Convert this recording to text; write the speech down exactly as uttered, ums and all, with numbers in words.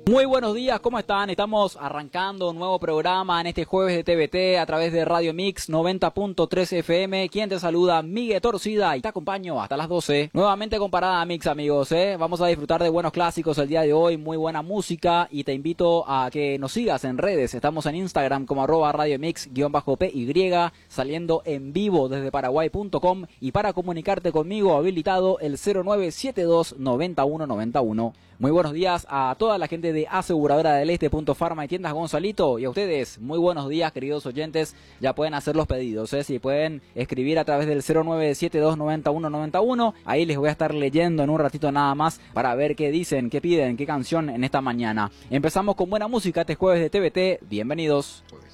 Muy buenos días, ¿cómo están? Estamos arrancando un nuevo programa en este jueves de T V T a través de Radio Mix noventa punto tres F M. Quien te saluda, Miguel Torcida, y te acompaño hasta las doce. Nuevamente con Parada Mix, amigos, ¿eh? Vamos a disfrutar de buenos clásicos el día de hoy, muy buena música, y te invito a que nos sigas en redes. Estamos en Instagram como arroba Radio Mix guión bajo P Y, saliendo en vivo desde paraguay punto com, y para comunicarte conmigo habilitado el cero nueve siete dos noventa y uno noventa y uno. Muy buenos días a toda la gente de Aseguradora del Este, Punto Farma y Tiendas Gonzalito, y a ustedes, muy buenos días, queridos oyentes. Ya pueden hacer los pedidos, ¿eh? Si pueden escribir a través del cero nueve siete dos noventa y uno noventa y uno, ahí les voy a estar leyendo en un ratito nada más para ver qué dicen, qué piden, qué canción en esta mañana. Empezamos con buena música este jueves de T V T, bienvenidos.